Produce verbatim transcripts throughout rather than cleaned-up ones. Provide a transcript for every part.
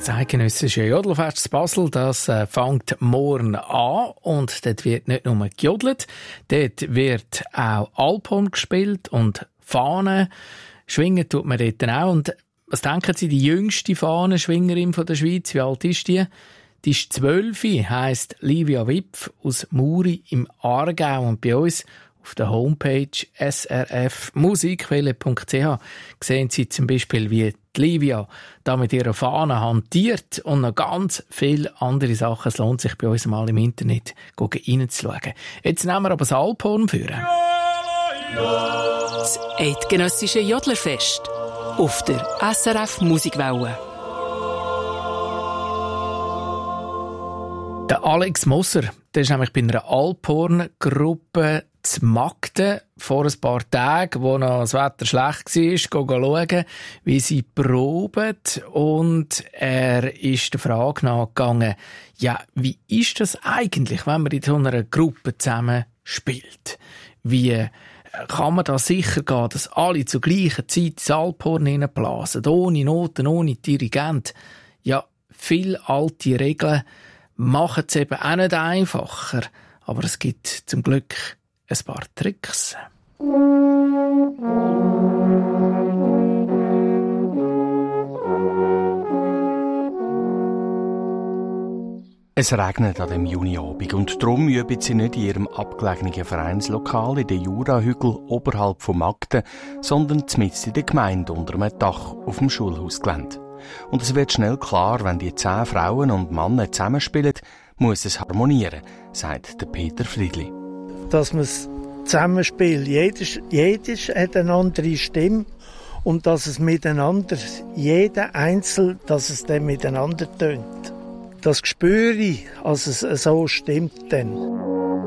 Das eidgenössische Jodelfest in Basel, das äh, fängt morgen an und dort wird nicht nur gejodelt, dort wird auch Alphorn gespielt und Fahnen schwingen tut man dort auch. Und was denken Sie, die jüngste Fahnenschwingerin von der Schweiz, wie alt ist die? Die ist zwölf, heisst Livia Wipf aus Muri im Aargau und bei uns auf der Homepage s r f musikwelle punkt c h sehen Sie zum Beispiel, wie die Livia da mit ihrer Fahne hantiert und noch ganz viele andere Sachen. Es lohnt sich bei uns mal im Internet reinzuschauen. Jetzt nehmen wir aber das Alphorn führen. Das eidgenössische Jodlerfest auf der S R F Musikwelle. Der Alex Moser, der ist nämlich bei einer Alphorn-Gruppe zu Magden vor ein paar Tagen, wo noch das Wetter schlecht war, schauen, wie sie proben. Und er ist der Frage nachgegangen, ja, wie ist das eigentlich, wenn man in so einer Gruppe zusammen spielt? Wie kann man da sicher gehen, dass alle zur gleichen Zeit das Alphorn hineinblasen, ohne Noten, ohne Dirigent? Ja, viele alte Regeln machen es eben auch nicht einfacher. Aber es gibt zum Glück ein paar Tricks. Es regnet an dem Juniabend und darum üben sie nicht in ihrem abgelegenen Vereinslokal in den Jurahügeln oberhalb von Magden, sondern mitten in der Gemeinde unter einem Dach auf dem Schulhausgelände. Und es wird schnell klar, wenn die zehn Frauen und Männer zusammenspielen, muss es harmonieren, sagt der Peter Friedli. Dass man es zusammenspielt. Jedes, jedes hat eine andere Stimme und dass es miteinander, jeder einzeln, dass es dann miteinander tönt. Das spüre ich, als es so stimmt dann.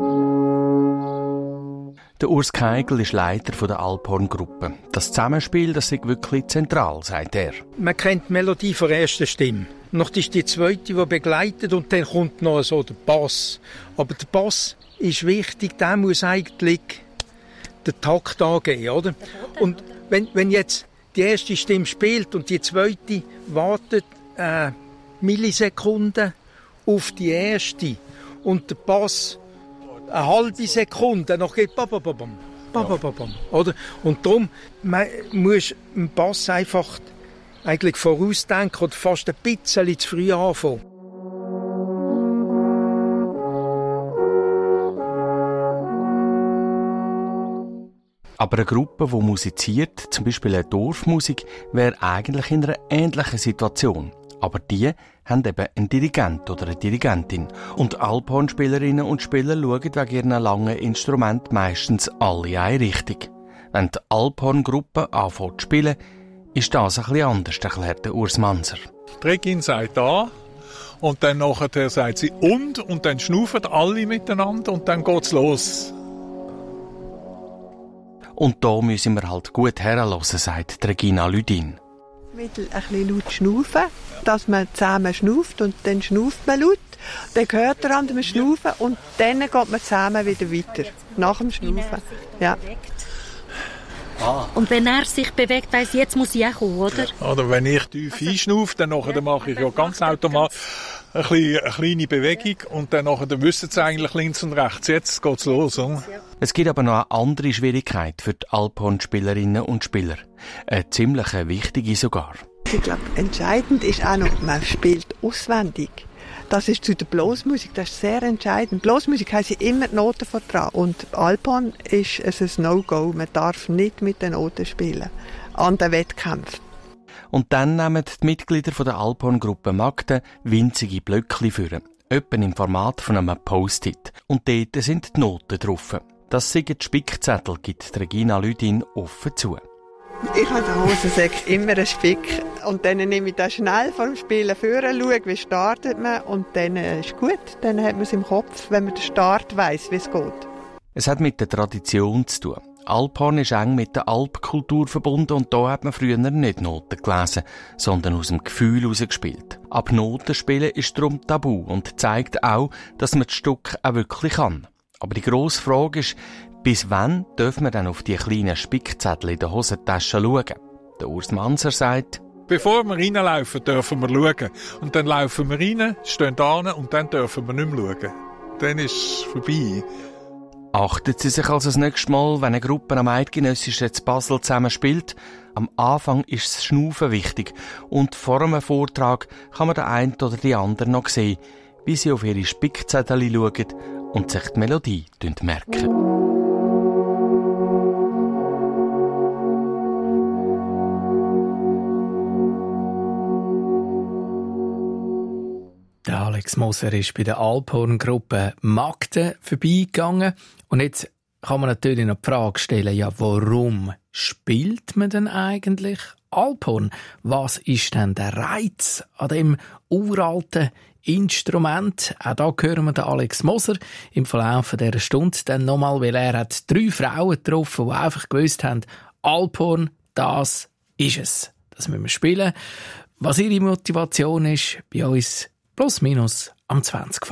Der Urs Keigel ist Leiter der Alphorn-Gruppe. Das Zusammenspiel, das ist wirklich zentral, sagt er. Man kennt die Melodie von der ersten Stimme. Noch ist die zweite, die begleitet, und dann kommt noch so der Bass. Aber der Bass ist wichtig, der muss eigentlich den Takt angeben, oder? Und wenn, wenn jetzt die erste Stimme spielt und die zweite wartet äh, Millisekunden auf die erste und der Bass eine halbe Sekunde, noch geht babababam, babababam, oder? Und darum muss ein Bass einfach eigentlich vorausdenken oder fast ein bisschen zu früh anfangen. Aber eine Gruppe, die musiziert, zum Beispiel eine Dorfmusik, wäre eigentlich in einer ähnlichen Situation. Aber die haben eben einen Dirigent oder eine Dirigentin. Und Alphornspielerinnen und Spieler schauen wegen ihren langen Instrumenten meistens alle in eine Richtung. Wenn die Alphorn-Gruppe anfängt zu spielen, ist das ein bisschen anders, erklärt der Urs Manser. Die Regin sagt «A» und dann nachher sagt sie «und» und dann schnaufen alle miteinander und dann geht's los. Und da müssen wir halt gut herhören, sagt Regina Lüdin. Mit ein bisschen laut schnaufen, dass man zusammen schnauft und dann schnauft man laut. Dann hört der andere schnaufen und dann geht man zusammen wieder weiter. Nach dem Schnaufen. Ja. Ah. Und wenn er sich bewegt, weiss, jetzt muss ich auch kommen, oder? Oder wenn ich tief einschnaufe, dann, dann mache ich ja ganz automatisch eine kleine, eine kleine Bewegung und dann, dann wissen sie eigentlich links und rechts. Jetzt geht's los. Oder? Es gibt aber noch eine andere Schwierigkeit für die Alphorn-Spielerinnen und Spieler. Eine ziemlich wichtige sogar. Ich glaube, entscheidend ist auch noch, man spielt auswendig. Das ist zu der Blasmusik, das ist sehr entscheidend. Blasmusik heisst immer die Noten vor dran. Und Alphorn ist es ein No-Go. Man darf nicht mit den Noten spielen. An den Wettkämpfen. Und dann nehmen die Mitglieder der Alphorn-Gruppe Magden winzige Blöckchen führen. Etwa im Format von einem Post-it. Und dort sind die Noten drauf. Das sind die Spickzettel, gibt Regina Lüdin offen zu. Ich habe in der Hosensäcke immer einen Spick. Und dann nehme ich das schnell vor dem Spielen vor, schaue, wie startet man. Und dann ist gut. Dann hat man es im Kopf, wenn man den Start weiss, wie es geht. Es hat mit der Tradition zu tun. Alphorn ist eng mit der Alpkultur verbunden und da hat man früher nicht Noten gelesen, sondern aus dem Gefühl heraus gespielt. Ab Noten spielen ist darum tabu und zeigt auch, dass man das Stück auch wirklich kann. Aber die grosse Frage ist, bis wann dürfen wir dann auf die kleinen Spickzettel in der Hosentasche schauen? Der Urs Manser sagt, Bevor wir reinlaufen, dürfen wir schauen. Und dann laufen wir rein, stehen da und dann dürfen wir nicht mehr schauen. Dann ist es vorbei. Achten Sie sich also das nächste Mal, wenn eine Gruppe am Eidgenössischen zu Basel zusammen spielt. Am Anfang ist das Schnaufen wichtig und vor einem Vortrag kann man den einen oder die andere noch sehen, wie sie auf ihre Spickzettel schauen und sich die Melodie merken. Der Alex Moser ist bei der Alphorn-Gruppe Magden vorbeigegangen. Und jetzt kann man natürlich noch die Frage stellen, ja, warum spielt man denn eigentlich Alphorn? Was ist denn der Reiz an dem uralten Instrument? Auch da hören wir den Alex Moser im Verlauf dieser Stunde dann nochmal, weil er hat drei Frauen getroffen, die einfach gewusst haben, Alphorn, das ist es. Das müssen wir spielen. Was ihre Motivation ist, bei uns plus minus am zwanzig.